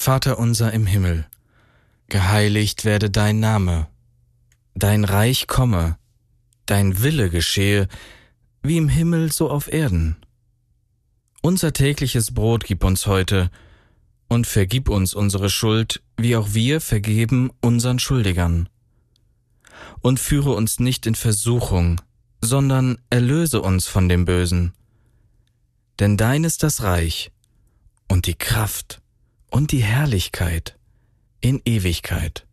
Vater unser im Himmel, geheiligt werde dein Name, dein Reich komme, dein Wille geschehe, wie im Himmel so auf Erden. Unser tägliches Brot gib uns heute und vergib uns unsere Schuld, wie auch wir vergeben unseren Schuldigern. Und führe uns nicht in Versuchung, sondern erlöse uns von dem Bösen. Denn dein ist das Reich und die Kraft und die Herrlichkeit in Ewigkeit.